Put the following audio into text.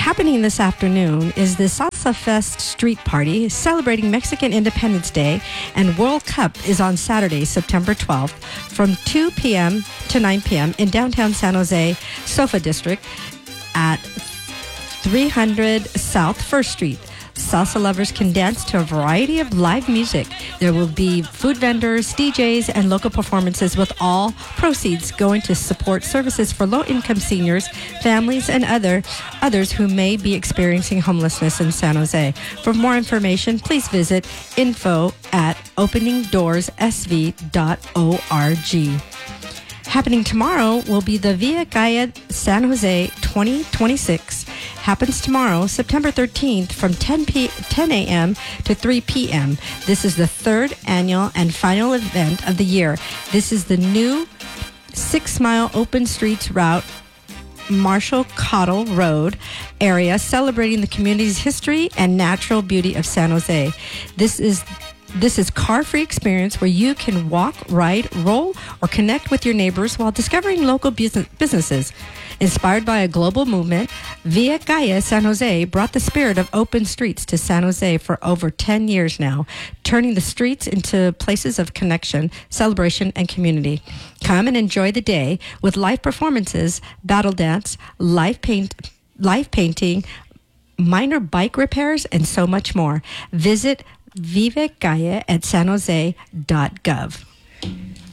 Happening this afternoon is the Salsa Fest Street Party celebrating Mexican Independence Day, and World Cup is on Saturday, September 12th from 2 p.m. to 9 p.m. in downtown San Jose, Sofa District at 300 South 1st Street. Salsa lovers can dance to a variety of live music. There will be food vendors, DJs, and local performances, with all proceeds going to support services for low-income seniors, families, and others who may be experiencing homelessness in San Jose. For more information, please visit info@openingdoorsSV.org. Happening tomorrow will be the Via Gaia San Jose 2026. Happens tomorrow, September 13th from 10 a.m. to 3 p.m. This is the third annual and final event of the year. This is the new 6-mile open streets route, Marshall Cottle Road area, celebrating the community's history and natural beauty of San Jose. This is car-free experience where you can walk, ride, roll, or connect with your neighbors while discovering local businesses. Inspired by a global movement, Via Gaia San Jose brought the spirit of open streets to San Jose for over 10 years now, turning the streets into places of connection, celebration, and community. Come and enjoy the day with live performances, battle dance, live painting, minor bike repairs, and so much more. Visit Viva Gaia at sanjose.gov.